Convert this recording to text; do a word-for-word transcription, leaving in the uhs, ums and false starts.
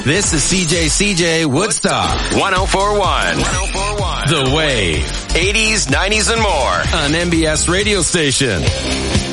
This is C J C J Woodstock. one oh four point one. one oh four point one. The Wave. eighties, nineties, and more. An M B S radio station.